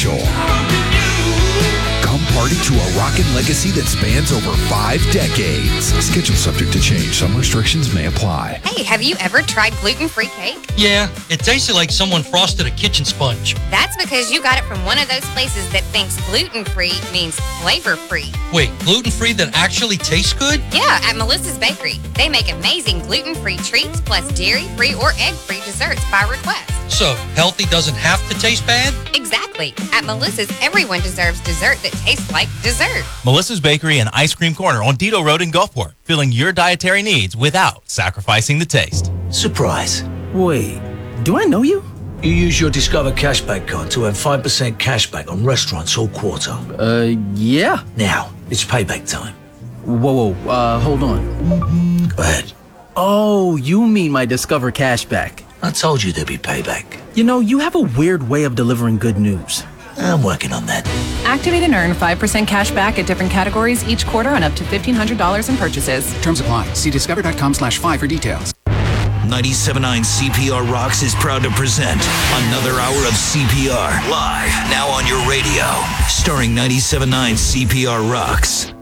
special. Come party to a rockin' legacy that spans over 5 decades. Schedule subject to change. Some restrictions may apply. Hey, have you ever tried gluten-free cake? Yeah, it tasted like someone frosted a kitchen sponge. That's because you got it from one of those places that thinks gluten-free means flavor-free. Wait, gluten-free that actually tastes good? Yeah, at Melissa's Bakery. They make amazing gluten-free treats plus dairy-free or egg-free desserts by request. So, healthy doesn't have to taste bad? Exactly. At Melissa's, everyone deserves dessert that tastes like dessert. Melissa's Bakery and Ice Cream Corner on Dito Road in Gulfport, filling your dietary needs without sacrificing the taste. Surprise. Wait, do I know you? You use your Discover Cashback card to earn 5% cashback on restaurants all quarter. Yeah. Now, it's payback time. Whoa, hold on. Go ahead. Oh, you mean my Discover Cashback. I told you there'd be payback. You know, you have a weird way of delivering good news. I'm working on that. Activate and earn 5% cash back at different categories each quarter on up to $1,500 in purchases. Terms apply. See discover.com/5 for details. 97.9 CPR Rocks is proud to present another hour of CPR live now on your radio, starring 97.9 CPR Rocks.